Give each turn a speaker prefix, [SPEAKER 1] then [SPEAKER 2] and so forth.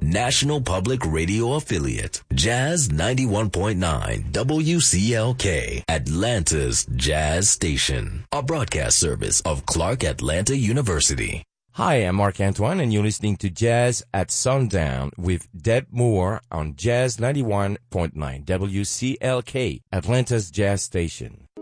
[SPEAKER 1] National Public Radio affiliate, Jazz 91.9 WCLK, Atlanta's Jazz Station, a broadcast service of Clark Atlanta University.
[SPEAKER 2] Hi, I'm Mark Antoine, and you're listening to Jazz at Sundown with Deb Moore on Jazz 91.9 WCLK, Atlanta's Jazz Station.